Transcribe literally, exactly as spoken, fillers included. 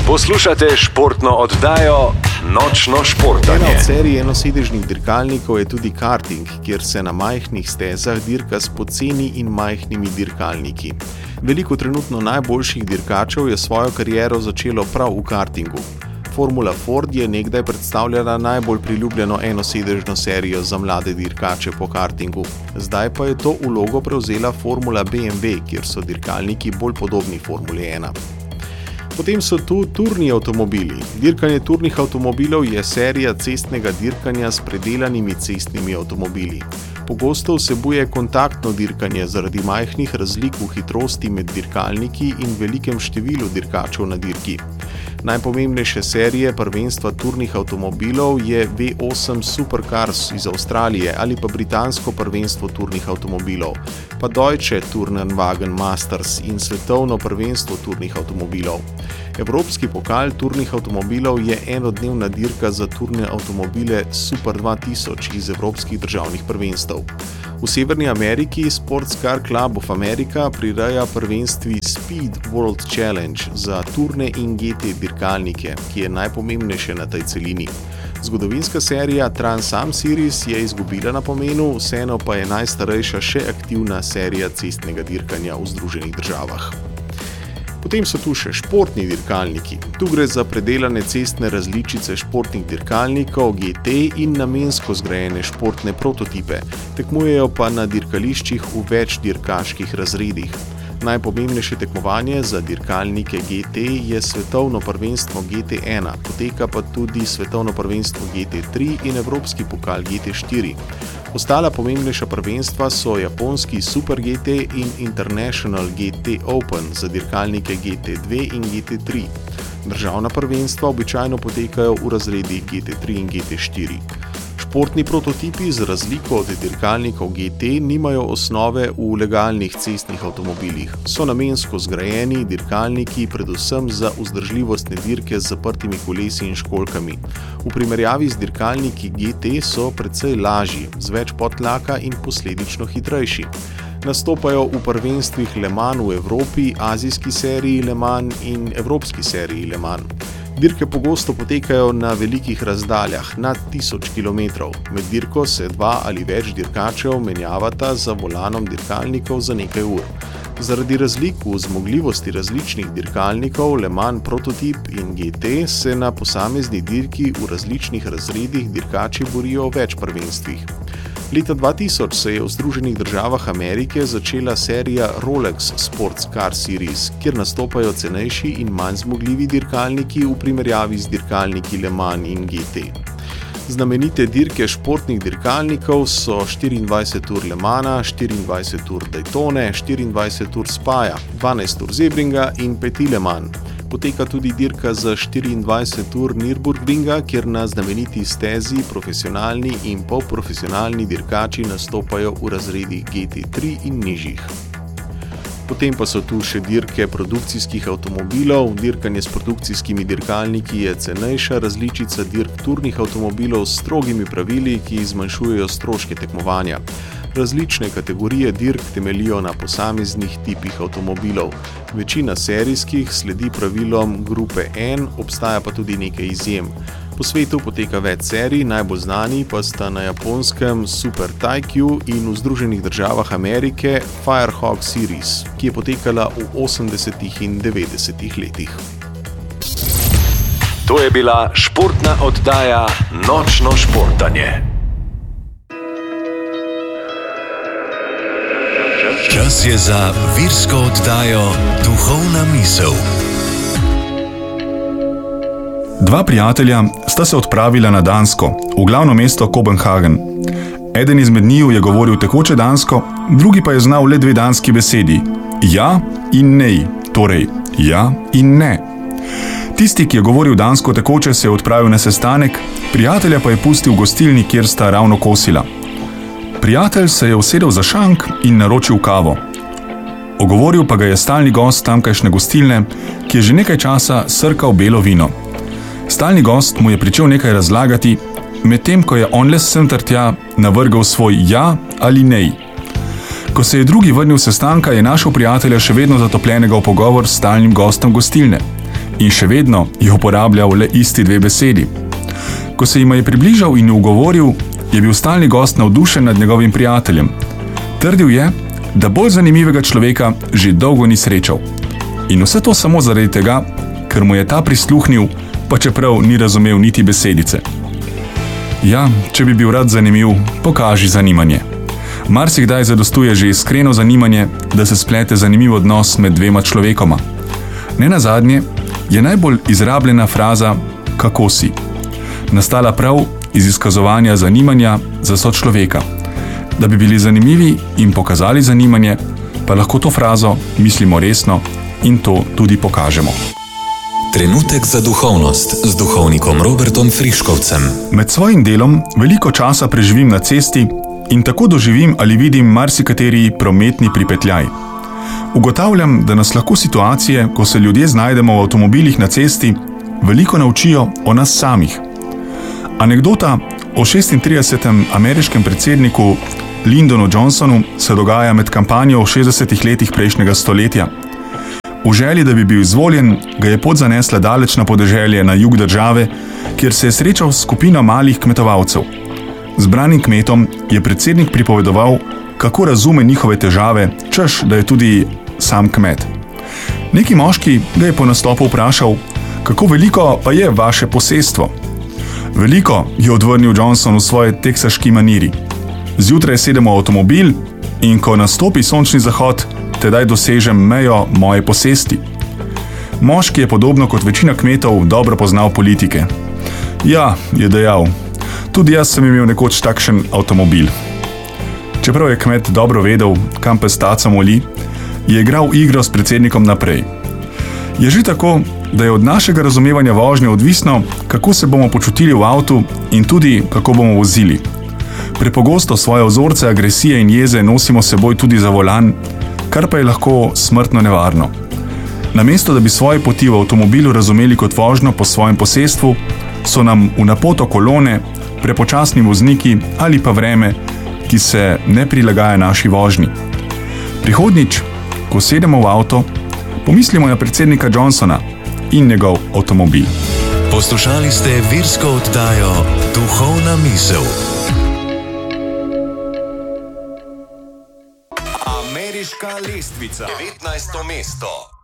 Poslušate športno oddajo Nočno športanje. Ena od serij enosedežnih dirkalnikov je tudi karting, kjer se na majhnih stezah dirka s poceni in majhnimi dirkalniki. Veliko trenutno najboljših dirkačev je svojo kariero začelo prav v kartingu. Formula Ford je nekdaj predstavljala najbolj priljubljeno enosedežno serijo za mlade dirkače po kartingu. Zdaj pa je to vlogo prevzela Formula B M W, kjer so dirkalniki bolj podobni Formuli ena. Potem so tu turni avtomobili. Dirkanje turnih avtomobilov je serija cestnega dirkanja s predelanimi cestnimi avtomobili. Pogosto vsebuje kontaktno dirkanje zaradi majhnih razlik v hitrosti med dirkalniki in velikem številu dirkačev na dirki. Najpomembnejše serije prvenstva turnih avtomobilov je V osem Supercars iz Avstralije ali pa britansko prvenstvo turnih avtomobilov, pa Deutsche Turnwagen Masters in svetovno prvenstvo turnih avtomobilov. Evropski pokal turnih avtomobilov je enodnevna dirka za turne avtomobile Super dva tisoč iz evropskih državnih prvenstev. V Severni Ameriki Sports Car Club of America prireja prvenstvi Speed World Challenge za turne in G T dirkalnike, ki je najpomembnejše na tej celini. Zgodovinska serija Trans-Am Series je izgubila na pomenu, vseeno pa je najstarejša še aktivna serija cestnega dirkanja v Združenih državah. Potem so tu še športni dirkalniki. Tu gre za predelane cestne različice športnih dirkalnikov G T in namensko zgrajene športne prototipe, tekmujejo pa na dirkališčih v več dirkaških razredih. Najpomembnejše tekmovanje za dirkalnike G T je svetovno prvenstvo G T ena, poteka pa tudi svetovno prvenstvo G T tri in evropski pokal G T štiri. Ostala pomembnejša prvenstva so japonski Super G T in International G T Open za dirkalnike G T dve in G T tri. Državna prvenstva običajno potekajo v razredih G T tri in G T štiri. Športni prototipi z razliko od dirkalnikov G T nimajo osnove v legalnih cestnih avtomobilih. So namensko zgrajeni dirkalniki predvsem za vzdržljivostne dirke z zaprtimi kolesi in školjkami. V primerjavi z dirkalniki G T so precej lažji, z več podtlaka in posledično hitrejši. Nastopajo v prvenstvih Le Mans v Evropi, azijski seriji Le Mans in evropski seriji Le Mans. Dirke pogosto potekajo na velikih razdaljah, nad tisoč kilometrov. Med dirko se dva ali več dirkačev menjavata za volanom dirkalnikov za nekaj ur. Zaradi razlik v zmogljivosti različnih dirkalnikov Le Mans prototip in G T se na posamezni dirki v različnih razredih dirkači borijo v več prvenstvih. Leta dva tisoč se je v Združenih državah Amerike začela serija Rolex Sports Car Series, kjer nastopajo cenejši in manj zmogljivi dirkalniki v primerjavi z dirkalniki Le Mans in G T. Znamenite dirke športnih dirkalnikov so štiriindvajset ur Le Mana, štiriindvajset ur Daytone, štiriindvajset ur Spaja, dvanajst ur Sebringa in peti Le Mans. Poteka tudi dirka za štiriindvajset ur Nürburgringa, kjer na znameniti stezi profesionalni in polprofesionalni dirkači nastopajo v razredih G T tri in nižjih. Potem pa so tu še dirke produkcijskih avtomobilov. Dirkanje s produkcijskimi dirkalniki je cenejša različica dirk turnih avtomobilov s strogimi pravili, ki zmanjšujejo stroške tekmovanja. Različne kategorije dirk temeljijo na posameznih tipih avtomobilov. Večina serijskih sledi pravilom grupe N, obstaja pa tudi nekaj izjem. Po svetu poteka več serij, najbolj znani pa sta na japonskem Super Taikyu in v Združenih državah Amerike Firehawk Series, ki je potekala v osemdesetih in devetdesetih letih. To je bila športna oddaja Nočno športanje. Čas je za virsko oddajo Duhovna misel. Dva prijatelja sta se odpravila na Dansko, v glavno mesto Kopenhagen. Eden izmed njiju je govoril tekoče dansko, drugi pa je znal le dve danski besedi. Ja in nej, torej ja in ne. Tisti, ki je govoril dansko tekoče, se je odpravil na sestanek, prijatelja pa je pustil v gostilni, kjer sta ravno kosila. Prijatelj se je usedel za šank in naročil kavo. Ogovoril pa ga je stalni gost tamkajšnje gostilne, ki je že nekaj časa srkal belo vino. Stalni gost mu je pričel nekaj razlagati, medtem ko je on le sem ter tja navrgal svoj ja ali nej. Ko se je drugi vrnil s sestanka, je našel prijatelja še vedno zatopljenega v pogovor s stalnim gostom gostilne. in še vedno je uporabljal le isti dve besedi. Ko se jima je približal in ugovoril, je bil stalni gost navdušen nad njegovim prijateljem. Trdil je, da bolj zanimivega človeka že dolgo ni srečal. In vse to samo zaradi tega, ker mu je ta prisluhnil, pa čeprav ni razumel niti besedice. Ja, če bi bil rad zanimiv, pokaži zanimanje. Marsikdaj zadostuje že iskreno zanimanje, da se splete zanimiv odnos med dvema človekoma. Nenazadnje je najbolj izrabljena fraza "kako si" nastala prav iz izkazovanja zanimanja za sočloveka. Da bi bili zanimivi in pokazali zanimanje, pa lahko to frazo mislimo resno in to tudi pokažemo. Trenutek za duhovnost z duhovnikom Robertom Friškovcem. Med svojim delom veliko časa preživim na cesti in tako doživim ali vidim marsikateri prometni pripetljaj. Ugotavljam, da nas lahko situacije, ko se ljudje znajdemo v avtomobilih na cesti, veliko naučijo o nas samih. Anekdota o šestintridesetem ameriškem predsedniku Lyndonu Johnsonu se dogaja med kampanjo v šestdesetih letih prejšnjega stoletja. V želji, da bi bil izvoljen, ga je pot zanesla daleč na podeželje na jug države, kjer se je srečal s skupino malih kmetovalcev. Zbranim kmetom je predsednik pripovedoval, kako razume njihove težave, češ, da je tudi sam kmet. Neki moški ga je po nastopu vprašal, kako veliko pa je vaše posestvo. Veliko, je odvrnil Johnson v svoji teksaški maniri. Zjutraj sedem v avtomobil in ko nastopi sončni zahod, tedaj dosežem mejo moje posesti. Moški je podobno kot večina kmetov dobro poznal politike. Ja, je dejal, tudi jaz sem imel nekoč takšen avtomobil. Čeprav je kmet dobro vedel, kam pes taco moli, je igral igro s predsednikom naprej. Je že tako, da je od našega razumevanja vožnje odvisno, kako se bomo počutili v avtu in tudi, kako bomo vozili. Prepogosto svoje vzorce agresije in jeze nosimo seboj tudi za volan, kar pa je lahko smrtno nevarno. Namesto, da bi svoje poti v avtomobilu razumeli kot vožnjo po svojem posestvu, so nam v napoto kolone, prepočasni vozniki ali pa vreme, ki se ne prilagaja naši vožnji. Prihodnjič, ko sedemo v avto, pomislimo na predsednika Johnsona in njegov avtomobil. Poslušali ste virsko oddajo Duhovna misel. Ameriška lestvica. devetnajsto mesto.